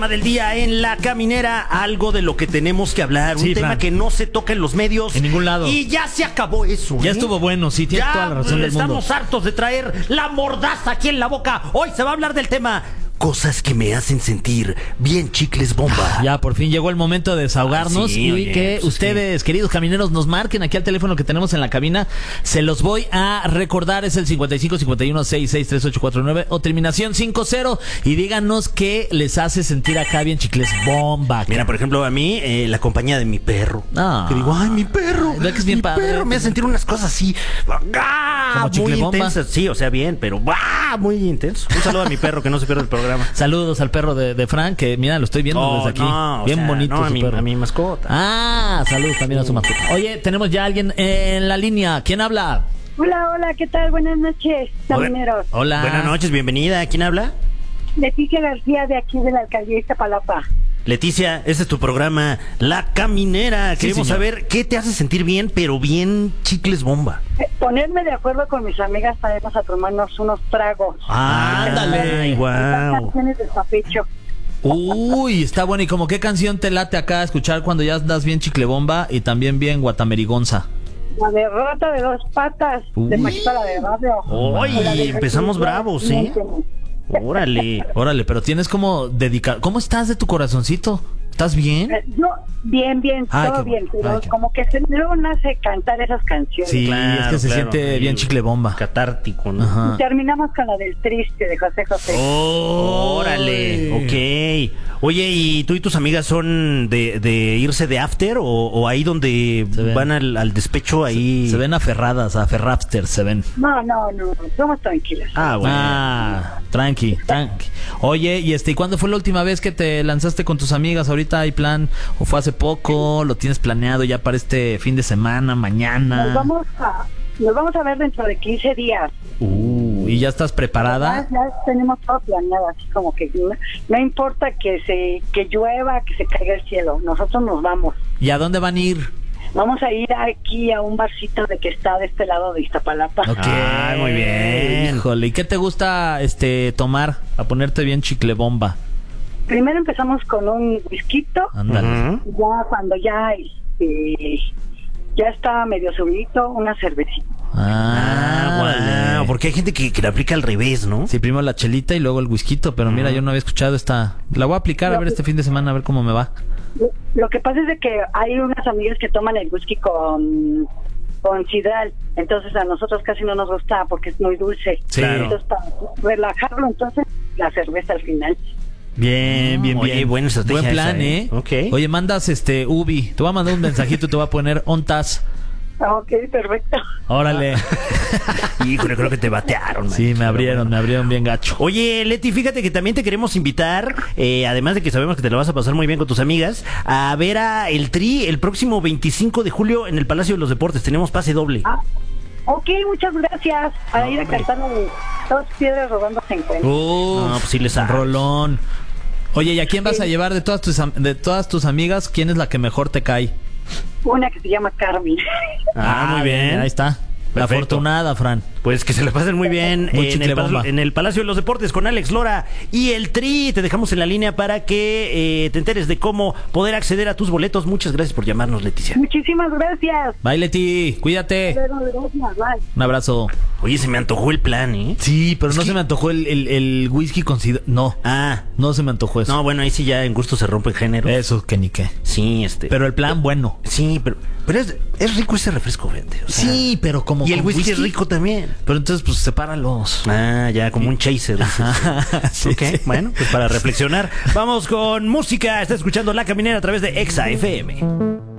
Del día en La Caminera, algo de lo que tenemos que hablar, un tema que no se toca en los medios en ningún lado, y ya se acabó eso. Ya estuvo bueno, sí, tienes toda la razón del mundo. Estamos hartos de traer la mordaza aquí en la boca. Hoy se va a hablar del tema cosas que me hacen sentir bien chicles bomba. Ya, por fin llegó el momento de desahogarnos y que ustedes, queridos camineros, nos marquen aquí al teléfono que tenemos en la cabina. Se los voy a recordar, es el 55 51 66 3849 o terminación 50, y díganos qué les hace sentir acá bien chicles bomba. Mira, por ejemplo, a mí la compañía de mi perro. Que digo, ay, mi perro. Que es bien mi padre. Perro me hace sentir unas cosas así. Como chicle muy bomba. intensas. Sí, o sea, bien, pero muy intenso. Un saludo a mi perro que no se pierde el programa. Saludos al perro de Frank, que mira, lo estoy viendo desde aquí. Bien bonito su perro. A mi mascota. Saludos también a su mascota. Oye, tenemos ya a alguien en la línea. ¿Quién habla? Hola, ¿qué tal? Buenas noches, camineros. Hola. Buenas noches, bienvenida. ¿Quién habla? Leticia García, de aquí de la alcaldía de Iztapalapa. Leticia, este es tu programa La Caminera. Sí, Queremos señor. saber qué te hace sentir bien, pero bien chicles bomba. Ponerme de acuerdo con mis amigas para irnos a tomarnos unos tragos. Ándale, Las wow. canciones de Zapecho. Uy, está bueno. ¿Y como qué canción te late acá a escuchar cuando ya andas bien chiclebomba y también bien guatamerigonza? La derrota de dos patas, de Paquita la de radio. Oye, empezamos bravos, ¿sí? Órale, pero tienes como dedicar. ¿Cómo estás de tu corazoncito? ¿Estás bien? Yo, bien, Ay, todo qué bien, bueno. pero Ay, qué como que luego nace cantar esas canciones. Sí, Claro, es que se siente bien chiclebomba. Catártico, ¿no? Ajá. Y terminamos con la del triste de José José. Órale, ok. Oye, ¿y tú y tus amigas son de irse de after o ahí donde Se ven. van al despecho ahí? Se ven aferradas, aferrapster, se ven. No, somos tranquilas. Bueno. Tranqui. Oye, ¿y cuándo fue la última vez que te lanzaste con tus amigas? ¿Ahorita hay plan? ¿O fue hace poco? ¿Lo tienes planeado ya para este fin de semana, mañana? Nos vamos a ver dentro de 15 días. ¿Y ya estás preparada? Ya tenemos todo planeado, así como que no importa que llueva, que se caiga el cielo, nosotros nos vamos. ¿Y a dónde van a ir? Vamos a ir aquí a un barcito de que está de este lado de Iztapalapa. Ok, muy bien. Híjole, ¿y qué te gusta tomar a ponerte bien chiclebomba? Primero empezamos con un whisky. Ándale. Ya cuando ya está medio subidito, una cervecita. Wow, porque hay gente que la aplica al revés, ¿no? Sí, primero la chelita y luego el whisky, pero mira, yo no había escuchado esta. La voy a aplicar a ver este fin de semana, a ver cómo me va. Lo que pasa es de que hay unas amigas que toman el whisky con sidral, entonces a nosotros casi no nos gusta porque es muy dulce. Sí. Entonces para relajarlo, entonces la cerveza al final. Bien. Oye, buena estrategia. Buen plan, esa, ¿eh? Ok. Oye, mandas Ubi. Te voy a mandar un mensajito y te voy a poner ontas. Ok, perfecto. Órale. Híjole, creo que te batearon. Sí, me manito. abrieron bien gacho. Oye, Leti, fíjate que también te queremos invitar, además de que sabemos que te lo vas a pasar muy bien con tus amigas, a ver a El Tri el próximo 25 de julio en el Palacio de los Deportes. Tenemos pase doble. Ok, muchas gracias. A ir a cantar de Dos Piedras Rodando se encuentran. No, pues sí les sabes. Rolón. Oye, ¿y a quién vas a llevar de todas tus amigas? ¿Quién es la que mejor te cae? Una que se llama Carmen. Muy bien. Ahí está. La Perfecto. afortunada, Fran. Pues que se la pasen muy bien Muy chiclebomba. en el Palacio de los Deportes con Alex Lora y El Tri. Te dejamos en la línea para que te enteres de cómo poder acceder a tus boletos. Muchas gracias por llamarnos, Leticia. Muchísimas gracias. Bye, Leti. Cuídate. Gracias, bye. Un abrazo. Oye, se me antojó el plan, ¿eh? Sí, pero no se me antojó el whisky con sidral. No. No se me antojó eso. No, bueno, ahí sí ya en gusto se rompe el género. Eso, que ni qué. Sí, Pero el plan, bueno. Sí, pero es rico ese refresco, gente. O sea, Sí, pero como y el con whisky es rico también. Pero entonces, pues, sepáralos. Ya, como un chaser. Sí, Ok, sí. bueno, pues para reflexionar. Vamos con música. Está escuchando La Caminera a través de Exa FM.